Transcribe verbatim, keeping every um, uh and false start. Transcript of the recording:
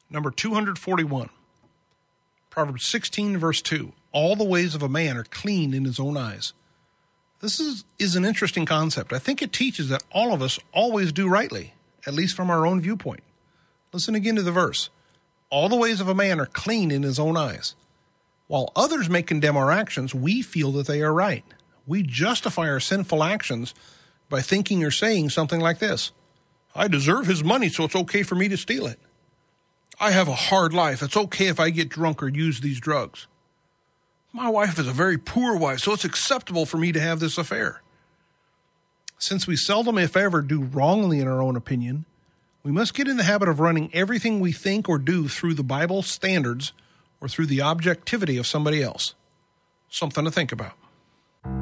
Number two hundred forty-one. Proverbs sixteen, verse two. All the ways of a man are clean in his own eyes. This is, is an interesting concept. I think it teaches that all of us always do rightly, at least from our own viewpoint. Listen again to the verse. All the ways of a man are clean in his own eyes. While others may condemn our actions, we feel that they are right. We justify our sinful actions by thinking or saying something like this. I deserve his money, so it's okay for me to steal it. I have a hard life. It's okay if I get drunk or use these drugs. My wife is a very poor wife, so it's acceptable for me to have this affair. Since we seldom, if ever, do wrongly in our own opinion, we must get in the habit of running everything we think or do through the Bible standards or through the objectivity of somebody else. Something to think about.